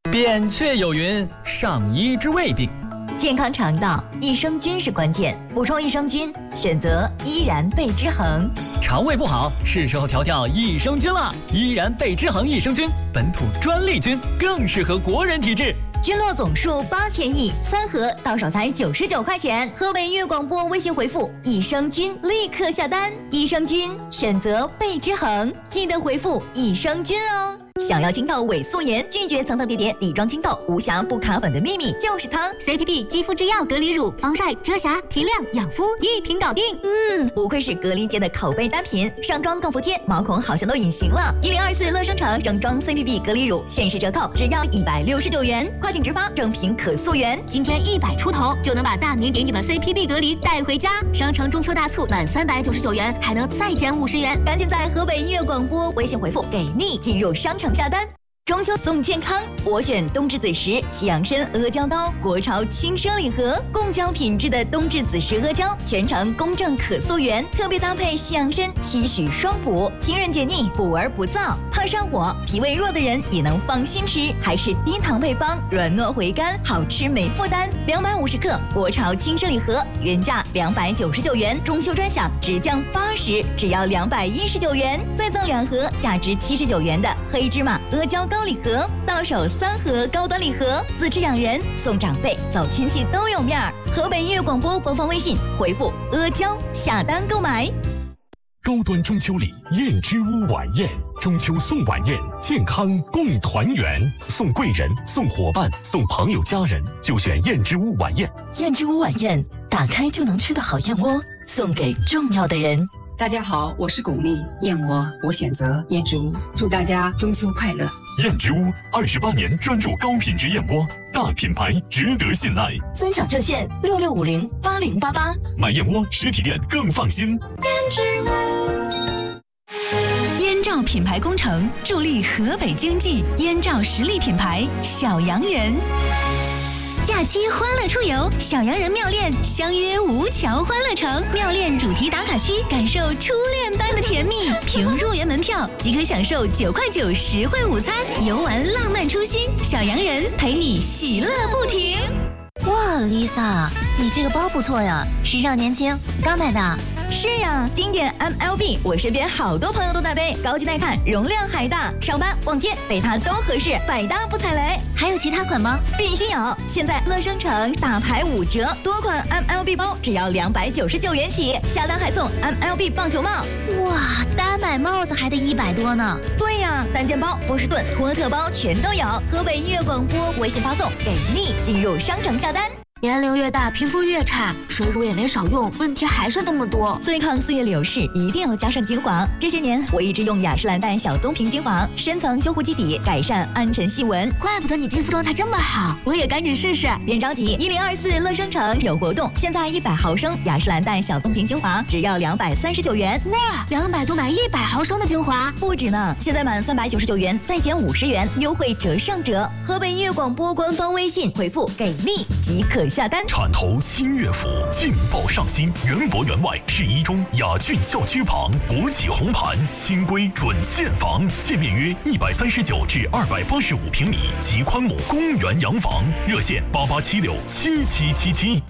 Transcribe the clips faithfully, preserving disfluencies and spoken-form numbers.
扁鹊有云：上医治未病。 健康肠道，益生菌是关键，补充益生菌，选择依然贝之恒。 肠胃不好，是时候调调益生菌了。依然贝之恒益生菌，本土专利菌，更适合国人体质。 菌落总数八千亿，三盒到手才九十九块钱。河北音乐广播微信回复益生菌，立刻下单。益生菌选择贝之恒，记得回复益生菌哦。想要清透伪素颜，拒绝层层叠叠底妆清透，无瑕不卡粉的秘密就是它。 C P B 肌肤之钥隔离乳，防晒、遮瑕、提亮、养肤，一瓶搞定。 嗯，不愧是隔离界的口碑单品，上妆更服帖，毛孔好像都隐形了。一零二四乐生城整装 C P B 隔离乳限时折扣，只要一百六十九元，快请直发正品可溯源。 今天一百出头就能把大明给你的 C P B 隔离带回家。商城中秋大促满三百九十九元还能再减五十元， 赶紧在河北音乐广播微信回复给力进入商城下单。中秋送健康，我选冬至子时西洋参阿胶糕，国潮轻奢礼盒，贡胶品质的冬至子时阿胶，全程公正可溯源，特别搭配西洋参，期许双补，清润解腻，补而不燥，怕上火、脾胃弱的人也能放心吃，还是低糖配方，软糯回甘，好吃没负担。两百五十克国潮轻奢礼盒，原价两百九十九元，中秋专享直降八十，只要两百一十九元，再赠两盒价值七十九元的黑芝麻阿胶糕礼盒，到手三盒高端礼盒，自吃养人，送长辈，走亲戚都有面儿。河北音乐广播官方微信回复阿胶下单购买。 高端中秋礼燕之屋晚宴，中秋送晚宴，健康共团圆，送贵人、送伙伴、送朋友家人，就选燕之屋晚宴。 燕之屋晚宴，打开就能吃的好燕窝，送给重要的人。 大家好，我是巩俐，燕窝我选择燕之屋，祝大家中秋快乐。 燕之屋二十八年专注高品质燕窝，大品牌值得信赖。 尊享热线六六五零八零八八， 买燕窝实体店更放心。 燕之屋。 燕赵品牌工程助力河北经济，燕赵实力品牌小洋人。假期欢乐出游，小洋人妙恋相约吴桥欢乐城，妙恋主题打卡区，感受初恋般的甜蜜。凭入园门票即可享受九块九实惠午餐，游玩浪漫初心，小洋人陪你喜乐不停。 哇 ，Lisa， 你这个包不错呀，时尚年轻，刚买的。 是呀，经典 M L B， 我身边好多朋友都在背，高级耐看，容量还大，上班逛街背它都合适，百搭不踩雷。 还有其他款吗？ 必须有！现在乐生城大牌五折，多款 M L B 包只要两百九十九元起，下单还送 M L B 棒球帽。 哇，单买帽子还得一百多呢。 对呀，单肩包、波士顿、托特包全都有。河北音乐广播微信发送给力，进入商城下单。 年龄越大，皮肤越差，水乳也没少用，问题还是那么多。 对抗岁月流逝，一定要加上精华。这些年，我一直用雅诗兰黛小棕瓶精华，深层修护基底，改善暗沉细纹。 怪不得你肌肤状态这么好，我也赶紧试试。 别着急，一零二四乐生城有活动，现在一百毫升雅诗兰黛小棕瓶精华只要两百三十九元。 哇，两百多买一百毫升的精华， 不止呢！现在满三百九十九元再减五十元，优惠折上折。河北音乐广播官方微信回复给力即可下单。 铲头新乐府劲爆上新，园博园外市一中雅骏校区旁，国企红盘，新规准现房，建面约一百三十九至二百八十五平米，极宽亩公园洋房，热线八八七六七七七七。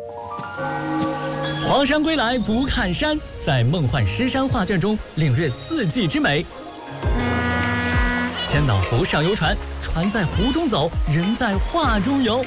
黄山归来不看山，在梦幻诗山画卷中领略四季之美。千岛湖上游船，船在湖中走，人在画中游。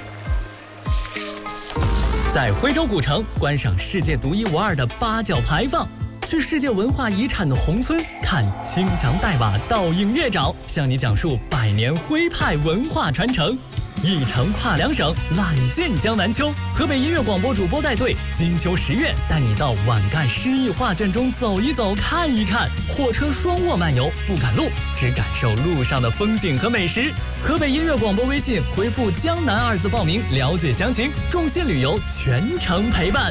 在徽州古城观赏世界独一无二的八角牌坊，去世界文化遗产的宏村看青墙黛瓦倒影月沼，向你讲述百年徽派文化传承。一城跨两省，揽尽江南秋。河北音乐广播主播带队，金秋十月带你到皖赣诗意画卷中走一走，看一看。火车双卧漫游，不赶路，只感受路上的风景和美食。河北音乐广播微信回复“江南”二字报名，了解详情。众信旅游全程陪伴。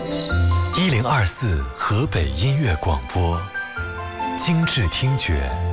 一零二四河北音乐广播。精致听觉，